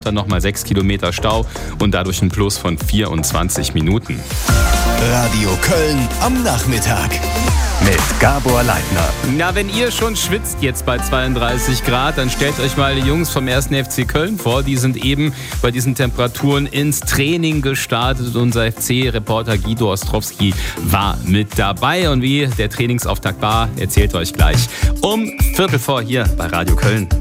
Dann nochmal 6 Kilometer Stau und dadurch ein Plus von 24 Minuten. Radio Köln am Nachmittag mit Gabor Leitner. Na, wenn ihr schon schwitzt jetzt bei 32 Grad, dann stellt euch mal die Jungs vom 1. FC Köln vor. Die sind eben bei diesen Temperaturen ins Training gestartet. Unser FC-Reporter Guido Ostrowski war mit dabei. Und wie der Trainingsauftakt war, erzählt euch gleich um 15:15 hier bei Radio Köln.